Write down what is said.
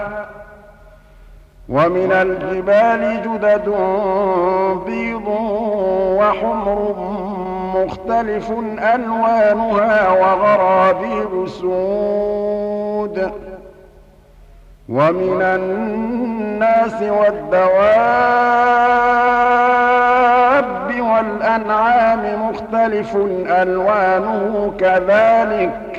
ومن الجبال جدد بيض وحمر مختلف ألوانها وغرابيب سود ومن الناس والدواب والأنعام مختلف ألوانه كذلك